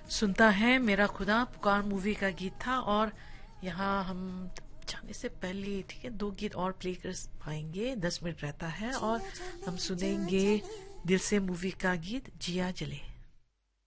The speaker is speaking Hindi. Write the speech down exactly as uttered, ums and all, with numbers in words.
सुनता है मेरा खुदा पुकार मूवी का गीत था। और यहाँ हम जाने से पहले ठीक है दो गीत और प्ले कर पाएंगे, दस मिनट रहता है और हम सुनेंगे दिल से मूवी का गीत जिया जले।